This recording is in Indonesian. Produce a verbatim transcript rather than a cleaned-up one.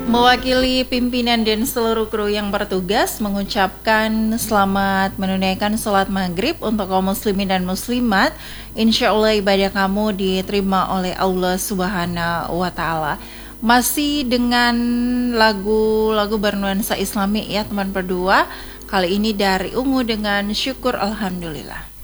Mewakili pimpinan dan seluruh kru yang bertugas mengucapkan selamat menunaikan sholat maghrib untuk kaum muslimin dan muslimat. Insya Allah ibadah kamu diterima oleh Allah Subhanahu wa Ta'ala. Masih dengan lagu-lagu bernuansa Islami ya teman berdua. Kali ini dari Ungu dengan Syukur Alhamdulillah.